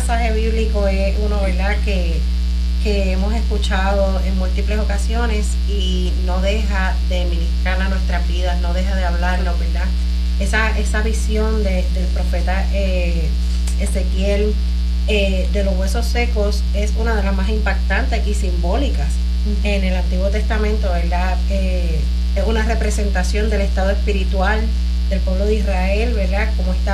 pasaje bíblico es uno, ¿verdad?, que hemos escuchado en múltiples ocasiones y no deja de ministrar a nuestras vidas, no deja de hablarnos, ¿verdad? Esa visión del profeta Ezequiel, de los huesos secos, es una de las más impactantes y simbólicas en el Antiguo Testamento, ¿verdad? Es una representación del estado espiritual del pueblo de Israel, ¿verdad? Cómo está